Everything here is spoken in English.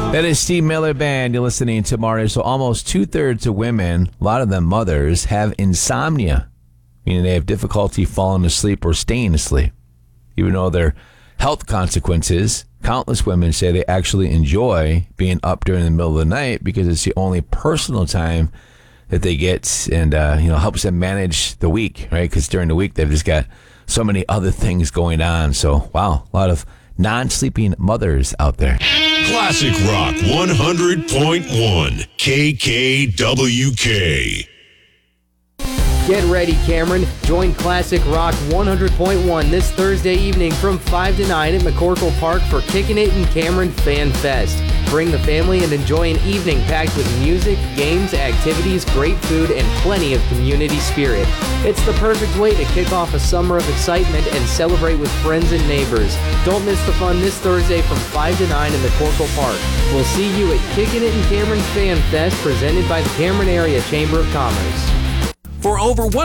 That is Steve Miller Band. You're listening to Mario. So almost 2/3 of women, a lot of them mothers, have insomnia, meaning they have difficulty falling asleep or staying asleep. Even though there are health consequences, countless women say they actually enjoy being up during the middle of the night because it's the only personal time that they get and helps them manage the week, right? Because during the week, they've just got so many other things going on. So, wow, a lot of non-sleeping mothers out there. Classic Rock 100.1 KKWK. Get ready, Cameron. Join Classic Rock 100.1 this Thursday evening from 5 to 9 at McCorkle Park for Kickin' It in Cameron Fan Fest. Bring the family and enjoy an evening packed with music, games, activities, great food, and plenty of community spirit. It's the perfect way to kick off a summer of excitement and celebrate with friends and neighbors. Don't miss the fun this Thursday from 5 to 9 in McCorkle Park. We'll see you at Kickin' It in Cameron Fan Fest presented by the Cameron Area Chamber of Commerce. For over